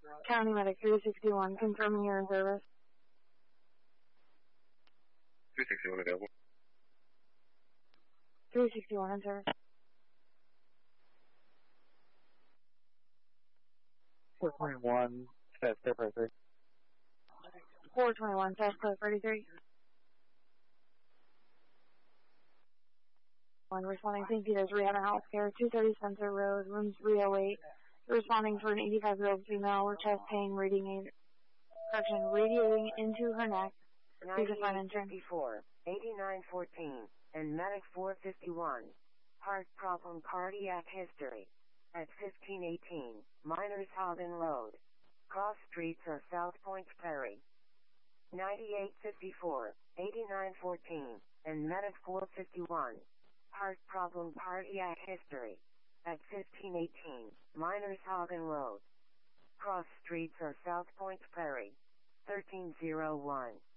County Medic 361, confirming you're in service. 361 available. 361 in service. 421, South Clear 33. 421, South Clear 33. Responding St. Peter's Rehab and Healthcare, 230 Spencer Road, room 308. Responding for an 85-year-old female with chest pain radiating into her neck. 9854, 8914, and Medic 451. Heart problem, cardiac history. At 1518, Miners Hagen Road. Cross streets are South Point Prairie. 9854, 8914, and Medic 451. Heart problem, cardiac history. At 1518, Miners Hagen Road. Cross streets are South Point Prairie. 1301.